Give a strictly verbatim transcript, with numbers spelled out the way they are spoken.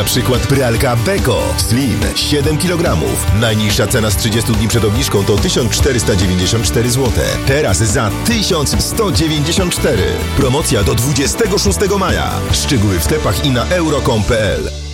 przykład pralka Beko Slim siedem kilogramów. Najniższa cena z trzydziestu dni przed obniżką to tysiąc czterysta dziewięćdziesiąt cztery złote. Teraz za tysiąc sto dziewięćdziesiąt cztery. Promocja do dwudziestego szóstego maja. Szczegóły w sklepach i na euro kropka com kropka pe el.